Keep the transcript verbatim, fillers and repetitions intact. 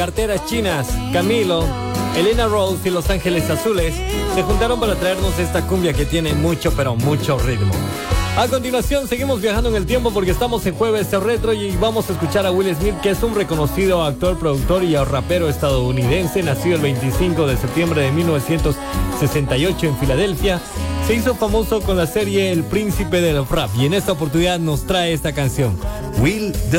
Carteras Chinas, Camilo, Elena Rose y Los Ángeles Azules se juntaron para traernos esta cumbia que tiene mucho, pero mucho ritmo. A continuación, seguimos viajando en el tiempo porque estamos en Jueves Retro y vamos a escuchar a Will Smith, que es un reconocido actor, productor y rapero estadounidense, nacido el veinticinco de septiembre de mil novecientos sesenta y ocho en Filadelfia. Se hizo famoso con la serie El Príncipe del Rap y en esta oportunidad nos trae esta canción. Will